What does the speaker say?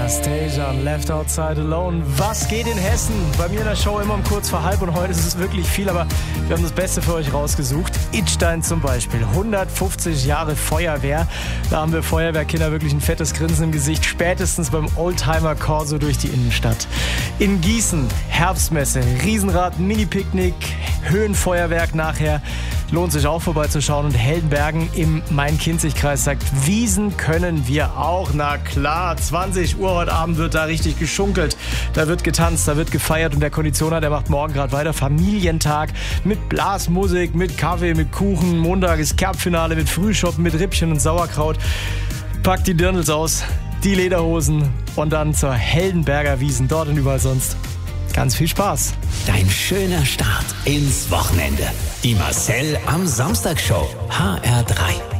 Anastasia und Left Outside Alone. Was geht in Hessen? Bei mir in der Show immer um kurz vor halb und heute ist es wirklich viel, aber wir haben das Beste für euch rausgesucht. Idstein zum Beispiel, 150 Jahre Feuerwehr. Da haben wir Feuerwehrkinder wirklich ein fettes Grinsen im Gesicht, spätestens beim Oldtimer Corso durch die Innenstadt. In Gießen, Herbstmesse, Riesenrad, Mini-Picknick, Höhenfeuerwerk nachher. Lohnt sich auch vorbeizuschauen. Und Heldenbergen im Main-Kinzig-Kreis sagt, Wiesn können wir auch. Na klar, 20 Uhr heute Abend wird da richtig geschunkelt. Da wird getanzt, da wird gefeiert und der Konditioner, der macht morgen gerade weiter. Familientag mit Blasmusik, mit Kaffee, mit Kuchen. Montag ist Kerbfinale mit Frühschoppen, mit Rippchen und Sauerkraut. Packt die Dirndls aus, die Lederhosen und dann zur Heldenberger Wiesn, dort und überall sonst. Ganz viel Spaß. Dein schöner Start ins Wochenende. Die Marcel am Samstag Show. HR3.